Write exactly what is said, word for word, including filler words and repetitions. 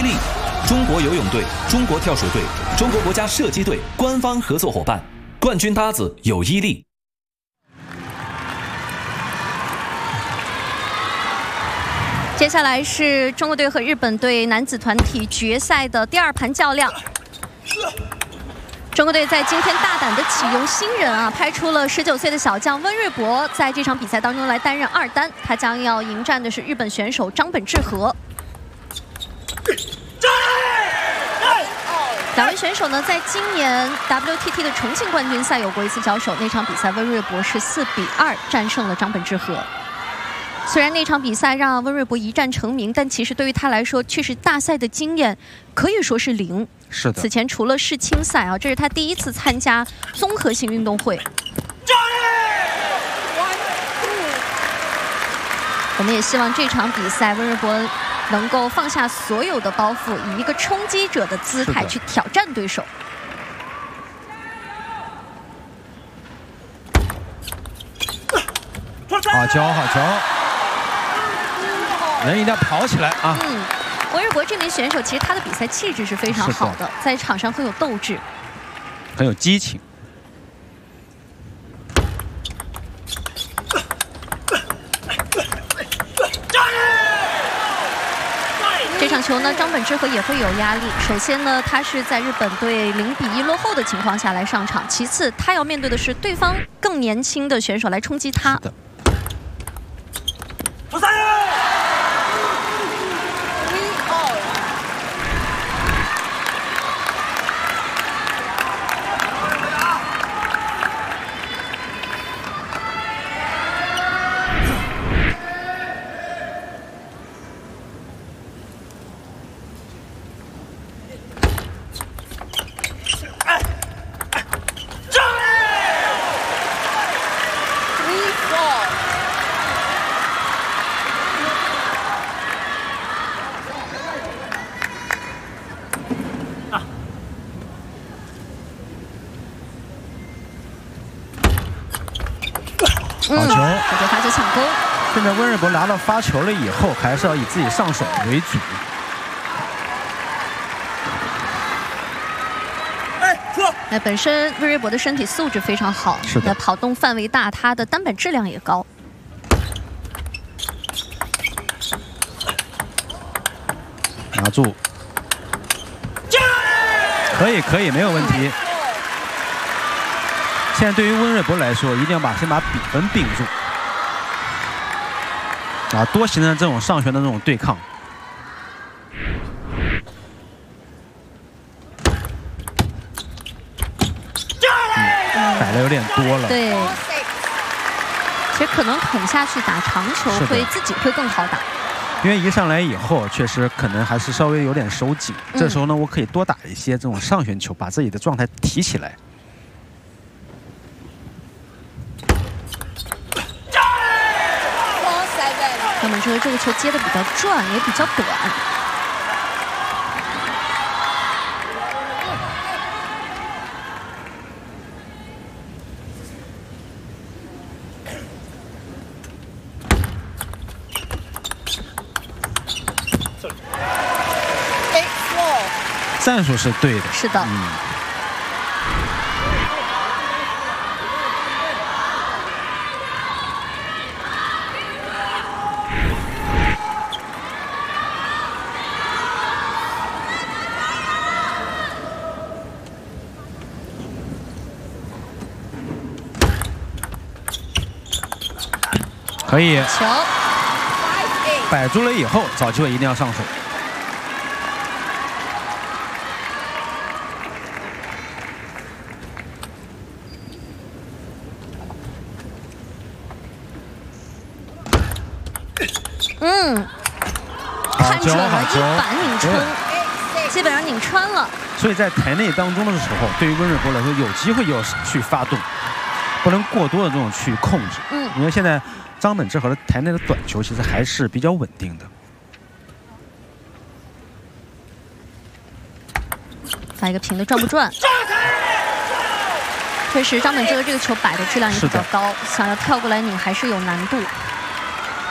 伊利，中国游泳队、中国跳水队、中国国家射击队官方合作伙伴，冠军搭子有伊利。 接下来是中国队和日本队男子团体决赛的第二盘较量。中国队在今天大胆的启用新人啊，派出了十九岁的小将温瑞博，在这场比赛当中来担任二单，他将要迎战的是日本选手张本智和。两位选手呢，在今年 W T T 的重庆冠军赛有过一次交手，那场比赛温瑞博是四比二战胜了张本智和。虽然那场比赛让温瑞博一战成名，但其实对于他来说，确实大赛的经验可以说是零。 是的。 此前除了世青赛啊，这是他第一次参加综合性运动会。我们也希望这场比赛温瑞博能够放下所有的包袱，以一个冲击者的姿态去挑战对手。 好球，好球！人一定要跑起来啊！ 嗯，温瑞博这名选手其实他的比赛气质是非常好的，在场上很有斗志， 很有激情。 这场球呢，张本智和也会有压力。首先呢，他是在日本队零比一落后的情况下来上场；其次，他要面对的是对方更年轻的选手来冲击他。 好球！ 这就发球抢攻。 现在温瑞博拿到发球了以后，还是要以自己上手为主。 那本身温瑞博的身体素质非常好， 是的， 那跑动范围大，他的单板质量也高。 拿住，可以，可以，没有问题。现在对于温瑞博来说，一定要把先把比分并住，啊，多形成这种上旋的这种对抗。嗯，摆的有点多了。 对，其实可能啃下去打长球会自己会更好打。 因为一上来以后，确实可能还是稍微有点手紧。嗯、这时候呢，我可以多打一些这种上旋球，把自己的状态提起来。 那么说这个球接的比较转，也比较短。 战术是对的， 是的。嗯， 可以。 球摆住了以后，找机会一定要上手。 嗯，看准了一板拧冲，基本上拧穿了。 所以在台内当中的时候，对于温瑞博来说，有机会要去发动，不能过多的这种去控制。嗯，因为现在张本智和的台内的短球其实还是比较稳定的。 发一个平的转不转？确实，张本智和这个球摆的质量也比较高，想要跳过来拧还是有难度。